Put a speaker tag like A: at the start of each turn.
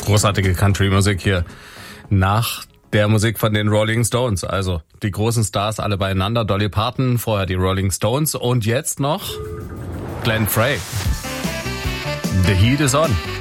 A: Großartige Country-Musik hier nach der Musik von den Rolling Stones. Also die großen Stars alle beieinander. Dolly Parton, vorher die Rolling Stones und jetzt noch Glenn Frey. The Heat is on.